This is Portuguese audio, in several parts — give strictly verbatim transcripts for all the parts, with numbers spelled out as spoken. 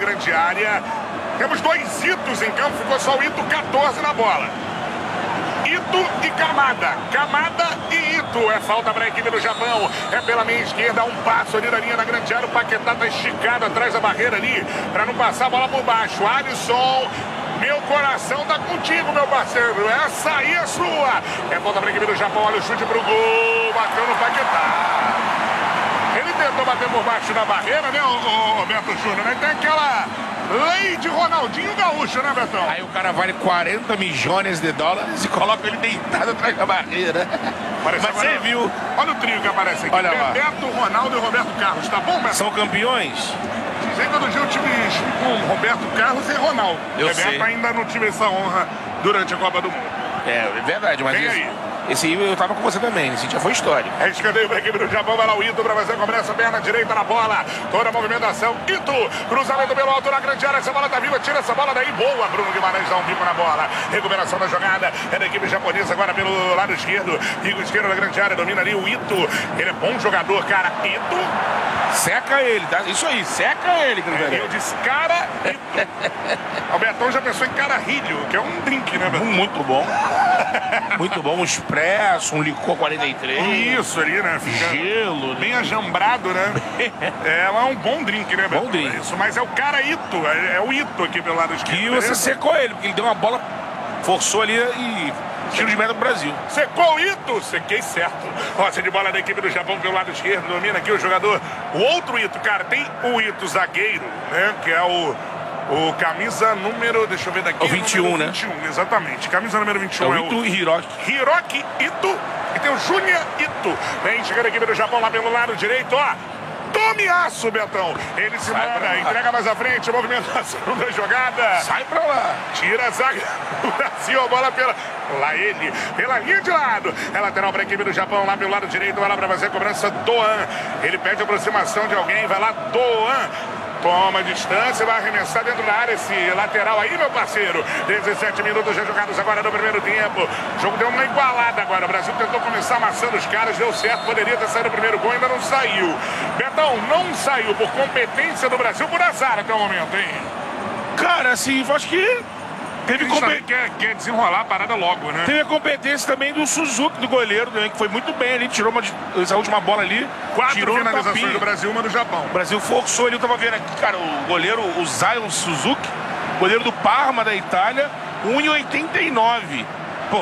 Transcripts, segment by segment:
grande área. Temos dois Itos em campo, ficou só o Ito quatorze na bola. Ito e Kamada. Kamada e Ito. É falta para a equipe do Japão. É pela meia esquerda, um passo ali na linha da grande área. O Paquetá está esticado atrás da barreira ali, para não passar a bola por baixo. Alisson, meu coração tá contigo, meu parceiro. Essa aí é sua. É falta para a equipe do Japão. Olha o chute pro gol. Bateu no Paquetá. Ele tentou bater por baixo da barreira, né, o, o Beto Júnior? Né? Tem aquela lei de Ronaldinho Gaúcho, né, Betão? Aí o cara vale quarenta milhões de dólares e coloca ele deitado atrás da barreira. Parece Mas agora... você viu. Olha o trio que aparece aqui. Olha lá. Bebeto, Ronaldo e Roberto Carlos. Tá bom, Beto? São campeões? Dizem que eu dia eu tive com Roberto Carlos e Ronaldo. Eu Bebeto sei. ainda não tive essa honra durante a Copa do Mundo. É, é verdade, mas Vem isso, aí. esse aí eu tava com você também, esse já foi histórico. É escanteio para a equipe do Japão, vai lá o Ito para fazer a cobrança, perna direita na bola, toda a movimentação, Ito, cruzamento pelo alto na grande área, essa bola tá viva, tira essa bola daí, boa, Bruno Guimarães dá um bico na bola, recuperação da jogada, é da equipe japonesa agora pelo lado esquerdo, bico esquerdo na grande área, domina ali o Ito, ele é bom jogador, cara, Ito, seca ele, tá? Isso aí, seca ele, é, eu disse cara, Ito, o Betão já pensou em cararrilho, que é um drink, né, Betão? Muito bom, muito bom, um expresso, um licor quarenta e três. Isso ali, né? Fica gelo. bem ajambrado, né? É, é um bom drink, né, Beto? Bom drink. Isso, mas é o cara Ito, é, é o Ito aqui pelo lado esquerdo. E você beleza? secou ele, porque ele deu uma bola, forçou ali e tiro de meta pro Brasil. Secou o Ito, sequei certo. Roça de bola da equipe do Japão pelo lado esquerdo, domina aqui o jogador. O outro Ito, cara, tem o Ito zagueiro, né? Que é o... O camisa número, deixa eu ver daqui. É o vinte e um, né? vinte e um, exatamente. Camisa número vinte e um é o é Ito o e Hiroki. Hiroki Ito. E tem o Junya Ito. Vem chegando a equipe do Japão lá pelo lado direito, ó. Tome aço, Betão. Ele se manda, entrega mais à frente, movimentação da jogada. Sai pra lá. Tira a zaga do Brasil, a bola pela... Lá ele, pela linha de lado. É lateral para a equipe do Japão, lá pelo lado direito, vai lá para fazer a cobrança, Doan. Ele pede a aproximação de alguém, vai lá, Doan. Toma distância, vai arremessar dentro da área esse lateral aí, meu parceiro. dezessete minutos já jogados agora no primeiro tempo. O jogo deu uma igualada agora. O Brasil tentou começar amassando os caras, deu certo. Poderia ter saído o primeiro gol, ainda não saiu. Betão, não saiu por competência do Brasil, por azar até o momento, hein? Cara, assim, acho que teve competência. Quer, quer desenrolar a parada logo, né? Teve a competência também do Suzuki, do goleiro, também, que foi muito bem ali, tirou uma, essa última bola ali. Quatro tirou finalizações do Brasil, uma do Japão. O Brasil forçou ali, eu tava vendo aqui, cara, o goleiro, o Zion Suzuki, goleiro do Parma, da Itália, um e oitenta e nove. Pô,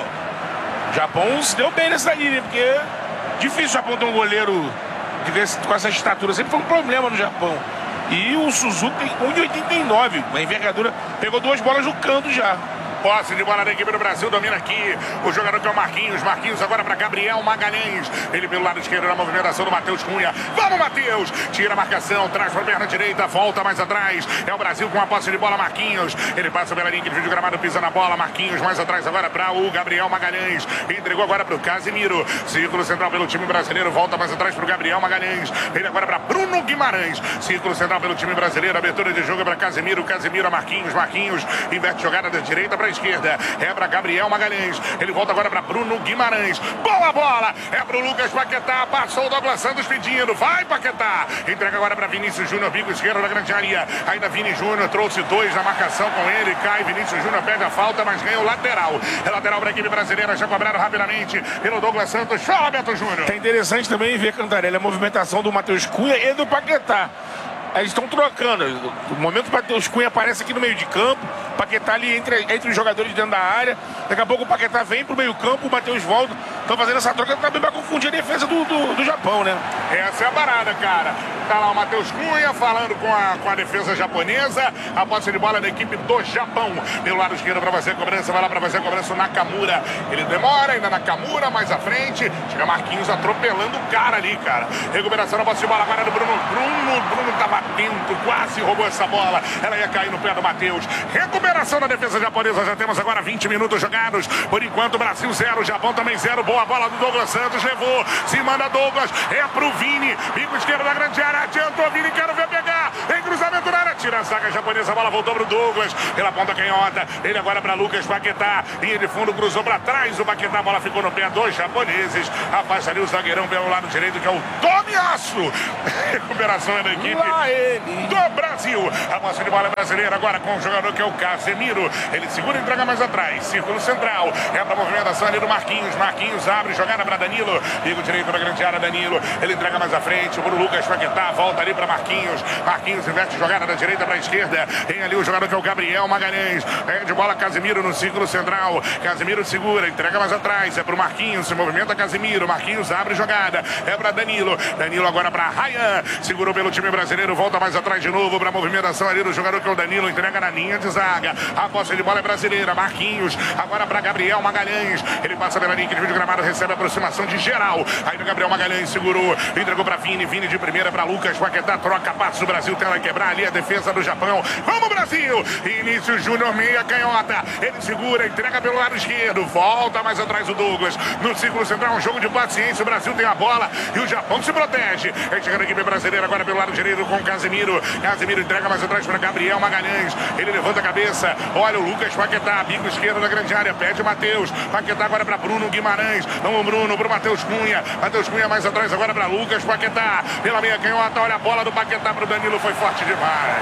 o Japão se deu bem nessa linha, porque é difícil o Japão ter um goleiro desse, com essa estatura, sempre foi um problema no Japão. E o Suzuki tem um e oitenta e nove, uma envergadura, pegou duas bolas no canto já. Posse de bola da equipe do Brasil, domina aqui o jogador que é o Marquinhos. Marquinhos agora para Gabriel Magalhães. Ele pelo lado esquerdo na movimentação do Matheus Cunha. Vamos, Matheus! Tira a marcação, traz para a perna direita, volta mais atrás. É o Brasil com a posse de bola, Marquinhos. Ele passa pela linha de vídeo gramado, pisa na bola. Marquinhos mais atrás agora para o Gabriel Magalhães. Entregou agora para o Casimiro. Círculo central pelo time brasileiro, volta mais atrás para o Gabriel Magalhães. Ele agora para Bruno Guimarães. Círculo central pelo time brasileiro, abertura de jogo para Casimiro. Casimiro a Marquinhos. Marquinhos inverte jogada da direita para a esquerda. É para Gabriel Magalhães. Ele volta agora para Bruno Guimarães. Boa bola! É para o Lucas Paquetá. Passou o Douglas Santos pedindo. Vai, Paquetá! Entrega agora para Vinícius Júnior. Bico esquerdo da grande área. Ainda Vini Júnior trouxe dois na marcação com ele. Cai. Vinícius Júnior pega a falta, mas ganha o lateral. É lateral para a equipe brasileira. Já cobraram rapidamente pelo Douglas Santos. Fala, Beto Júnior. Tá interessante também ver, Cantarelli, a movimentação do Matheus Cunha e do Paquetá. Eles estão trocando. O momento que o Matheus Cunha aparece aqui no meio de campo, o Paquetá ali entre, entre os jogadores dentro da área. Daqui a pouco o Paquetá vem pro meio campo, o Matheus volta. Estão fazendo essa troca também para confundir a defesa do, do, do Japão, né? Essa é a parada, cara. Tá lá o Matheus Cunha falando com a, com a defesa japonesa. A posse de bola da equipe do Japão. Pelo lado esquerdo para fazer a cobrança. Vai lá para fazer a cobrança o Nakamura. Ele demora ainda Nakamura, mais à frente. Chega Marquinhos atropelando o cara ali, cara. Recuperação na posse de bola agora do Bruno. Bruno, Bruno tava atento, quase roubou essa bola. Ela ia cair no pé do Matheus. Recuperação da defesa japonesa. Já temos agora vinte minutos jogados. Por enquanto, Brasil zero, Japão também zero. Boa bola do Douglas Santos. Levou. Se manda Douglas. É pro Vini. Bico esquerdo da grande área. Adiantou Vini. Quero ver pegar. Em cruzamento na área. tira a zaga japonesa, a bola voltou pro Douglas, pela ponta canhota, ele agora para Lucas Paquetá, linha de fundo, cruzou para trás, o Paquetá, a bola ficou no pé dos japoneses, afasta ali o zagueirão pelo lado direito, que é o Tomiasso. Recuperação é da equipe Lá ele. do Brasil. A posse de bola brasileira agora com o jogador que é o Casemiro, ele segura e entrega mais atrás, círculo central, é para a movimentação ali do Marquinhos, Marquinhos abre, jogada para Danilo, liga o direito na grande área, Danilo, ele entrega mais à frente, para o Lucas Paquetá, volta ali para Marquinhos, Marquinhos inverte jogada da direita para a esquerda, tem ali o jogador que é o Gabriel Magalhães, é de bola Casemiro no círculo central, Casemiro segura, entrega mais atrás, é para o Marquinhos, se movimenta Casemiro, Marquinhos abre jogada, é para Danilo, Danilo agora para Ryan, segurou pelo time brasileiro, volta mais atrás de novo para a movimentação ali do jogador que é o Danilo, entrega na linha de zaga, a posse de bola é brasileira, Marquinhos, agora para Gabriel Magalhães, ele passa pela linha de vídeo gramado, recebe a aproximação de geral, aí o Gabriel Magalhães segurou, entregou para Vini, Vini de primeira para Lucas Paquetá, troca passos do Brasil, tenta quebrar ali a defesa do Japão, vamos Brasil, Início Júnior, meia canhota, ele segura, entrega pelo lado esquerdo, volta mais atrás o Douglas, no círculo central, um jogo de paciência, o Brasil tem a bola e o Japão se protege, é chegando a equipe brasileira agora pelo lado direito com Casemiro, Casemiro entrega mais atrás para Gabriel Magalhães, ele levanta a cabeça, olha o Lucas Paquetá, bico esquerdo da grande área, pede Matheus, Paquetá agora para Bruno Guimarães, vamos Bruno, para o Matheus Cunha, Matheus Cunha mais atrás agora para Lucas Paquetá, pela meia canhota, olha a bola do Paquetá para o Danilo, foi forte demais.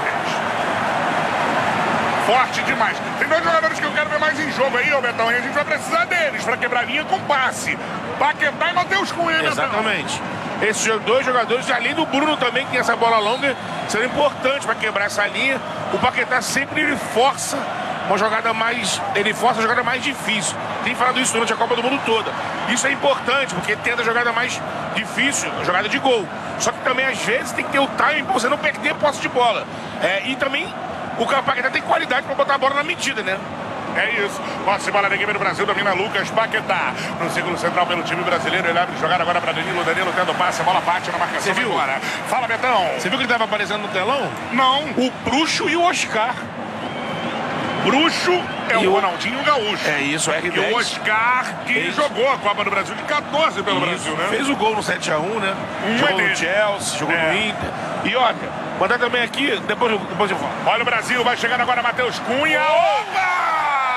Forte demais. Tem dois jogadores que eu quero ver mais em jogo aí, ô Betão, e a gente vai precisar deles para quebrar linha com passe. Paquetá e Matheus Cunha, Betão. Exatamente. Esses dois jogadores, além do Bruno também, que tem essa bola longa, serão importantes para quebrar essa linha. O Paquetá sempre ele força uma jogada mais, ele força a jogada mais difícil. Tem falado isso durante a Copa do Mundo toda. Isso é importante, porque tenta a jogada mais difícil, a jogada de gol. Só que também, às vezes, tem que ter o timing para você não perder a posse de bola. É, e também, o Paquetá tem qualidade para botar a bola na medida, né? É isso. Posse de bola da equipe do Brasil, domina Lucas Paquetá. No círculo central pelo time brasileiro, ele abre jogada agora para Danilo. Danilo tendo passe, a bola bate na marcação. Você viu? Agora. Fala, Betão. Você viu que ele estava aparecendo no telão? Não. O Bruxo e o Oscar. Bruxo é e o o Ronaldinho Gaúcho. É isso, R dez. E o Oscar, que Ele... jogou a Copa do Brasil de quatorze pelo isso. Brasil, né? Fez o gol no sete a um, né? Um jogou é no dele. Chelsea, jogou É. no Inter. E olha, mandar também aqui, depois, eu- depois eu falo. Olha o Brasil, vai chegando agora Matheus Cunha. Opa!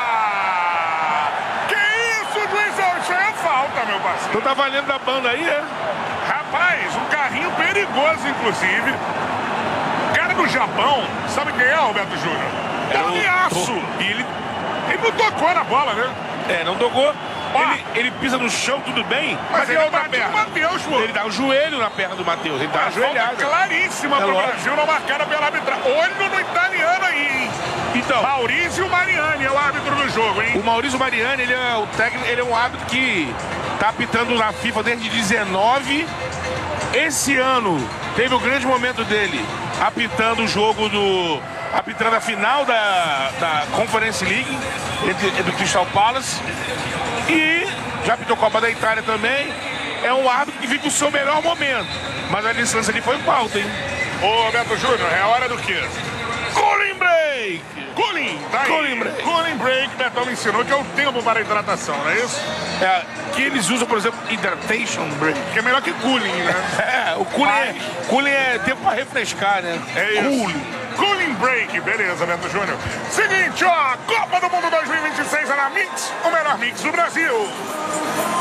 Que isso, juizão? Isso é falta, meu parceiro. Tu tá valendo da banda aí, é? Rapaz, um carrinho perigoso, inclusive. Cara do Japão, sabe quem é, Roberto Júnior? É o- Tomiasso. E ele, ele não tocou na bola, né? É, não tocou. Ó. Ele, ele pisa no chão, tudo bem, Mas, mas, ele ele outra bateu o perna. Matheus, pô. Ele dá o joelho na perna do Matheus, ele tá A falta ajoelhado. claríssima É pro lógico. Brasil, não marcada pela arbitragem. Olho no italiano aí, hein? Então, Maurício Mariani é o árbitro do jogo, hein? o Maurício Mariani, ele é o técnico, ele é um árbitro que tá apitando na FIFA desde dezenove. Esse ano teve o grande momento dele apitando o jogo do... apitando a final da, da Conference League entre, entre o Crystal Palace. E já apitou a Copa da Itália também. É um árbitro que vive o seu melhor momento. Mas a distância ali foi pauta, hein? Ô, Roberto Júnior, é a hora do quê? Cooling break! Cooling, tá aí. Cooling break. Cooling break, Betão me ensinou que é o tempo para a hidratação, não é isso? É, que eles usam, por exemplo, hydration break. Que é melhor que cooling, né? É, o cooling é, cooling é tempo pra refrescar, né? É isso. Cooling. Cooling break, beleza, Beto Júnior. Seguinte, ó, Copa do Mundo dois mil e vinte e seis é na Mix, o melhor mix do Brasil.